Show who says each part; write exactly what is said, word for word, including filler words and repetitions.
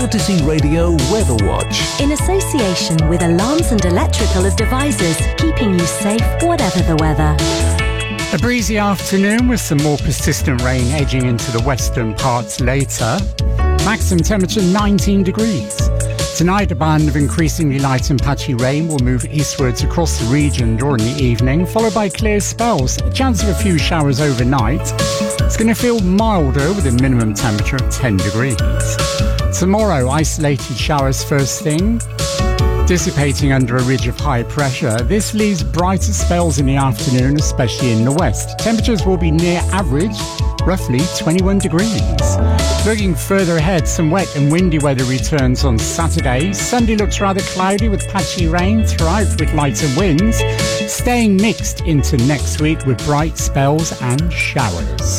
Speaker 1: Courtesy Radio Weather Watch.
Speaker 2: In association with Alarms and Electrical Devices, keeping you safe whatever the weather.
Speaker 3: A breezy afternoon with some more persistent rain edging into the western parts later. Maximum temperature nineteen degrees. Tonight, a band of increasingly light and patchy rain will move eastwards across the region during the evening, followed by clear spells. A chance of a few showers overnight. It's going to feel milder with a minimum temperature of ten degrees. Tomorrow, isolated showers first thing, dissipating under a ridge of high pressure. This leaves brighter spells in the afternoon, especially in the west. Temperatures will be near average, roughly twenty-one degrees. Looking further ahead, some wet and windy weather returns on Saturday. Sunday looks rather cloudy with patchy rain throughout with lighter winds, staying mixed into next week with bright spells and showers.